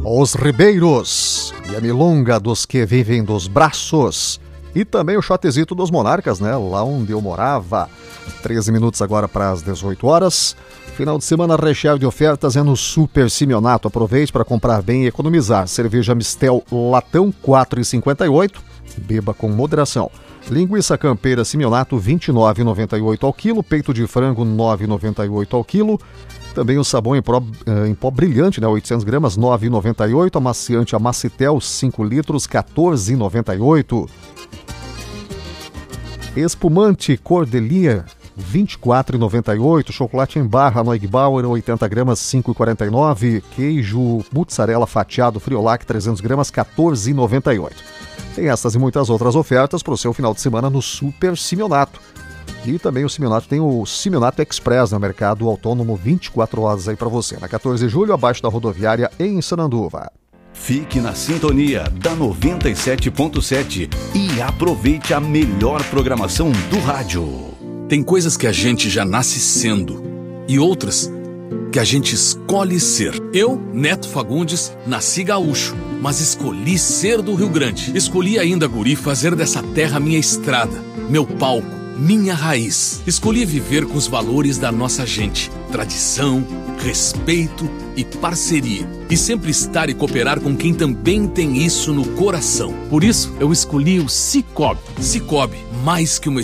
Os Ribeiros e a Milonga dos que vivem dos braços. E também o shotezito dos Monarcas, né? Lá onde eu morava. 13 minutos agora para as 18 horas. Final de semana recheado de ofertas é no Super Simeonato. Aproveite para comprar bem e economizar. Cerveja Mistel latão 4,58. Beba com moderação. Linguiça campeira Simeonato 29,98 ao quilo. Peito de frango 9,98 ao quilo. Também o sabão em pó brilhante, né? 800 gramas 9,98. Amaciante Amacitel 5 litros 14,98. Espumante Cordelia 24,98. Chocolate em barra Neugbauer 80 gramas 5,49. Queijo mussarela fatiado Friolac 300 gramas 14,98. Tem essas e muitas outras ofertas para o seu final de semana no Super Simeonato. E também o Simeonato tem o Simeonato Express no mercado autônomo 24 horas aí para você. Na 14 de julho, abaixo da rodoviária em Sananduva. Fique na sintonia da 97.7 e aproveite a melhor programação do rádio. Tem coisas que a gente já nasce sendo e outras que a gente escolhe ser. Eu, Neto Fagundes, nasci gaúcho, mas escolhi ser do Rio Grande. Escolhi ainda, guri, fazer dessa terra minha estrada, meu palco, minha raiz. Escolhi viver com os valores da nossa gente, tradição, respeito e parceria. E sempre estar e cooperar com quem também tem isso no coração. Por isso, eu escolhi o Cicobi. Cicobi, mais que uma